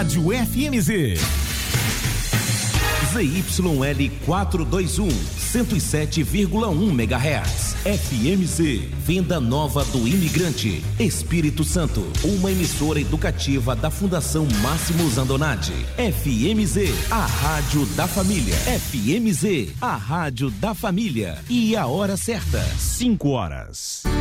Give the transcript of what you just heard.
Rádio FMZ. ZYL 421, 107,1 MHz. FMZ, Venda Nova do Imigrante, Espírito Santo. Uma emissora educativa da Fundação Máximo Zandonati. FMZ, a rádio da família. FMZ, a rádio da família. E a hora certa, 5 horas.